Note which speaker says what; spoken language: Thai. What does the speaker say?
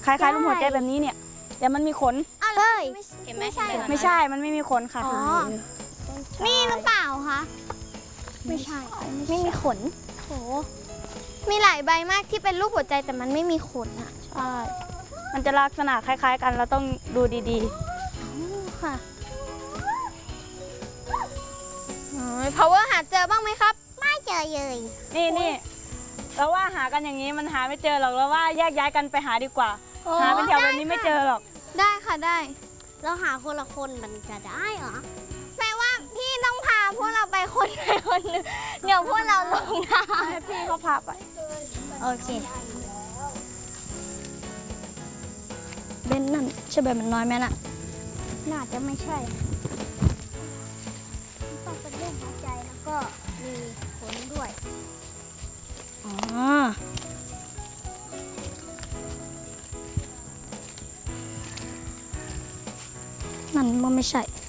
Speaker 1: ล้ายๆรูปหัวใจแบบนี้เนี่ยแต่มันมีขน
Speaker 2: เฮ้ย
Speaker 3: เห็นไหม
Speaker 1: ไม่ใช่ มันไม่มีขนค่ะ
Speaker 2: อ๋อ นี่หรือเปล่าคะไม่ใช่ ไม่มีขนโหมีหลายใบมากที่เป็นรูปหัวใจแต่มันไม่มีขนอ่ะ
Speaker 1: ใช่มันจะลักษณะคล้ายๆกันเราต้องดูดี
Speaker 2: ค่ะpower หาเจอบ้างไหมครับ ไม่เจอเลย
Speaker 1: ๆนี่เราว่าหากันอย่างนี้มันหาไม่เจอหรอกเราว่าแยกย้ายกันไปหาดีกว่า หาเป็นแถวแบบนี้ไม่เจอหรอก
Speaker 2: ได้ค่ะได้
Speaker 3: เราหาคนละคนมันจะได้เหรอ
Speaker 2: แปลว่าพี่ต้องพาพวกเราไปคนใดคนหนึ่งเดี๋ยวพวกเราลงน้
Speaker 1: ให้พี่เขาพาไป
Speaker 2: ำโอเคเบนนั่นใช่แบบมันน้อยไหมน่ะ
Speaker 3: น่าจะไม่ใช่ต้องเป็นเรื่องหัวใจแล้วก็มีขนด้วย
Speaker 2: อ๋อ นั่นมันไม่ใช่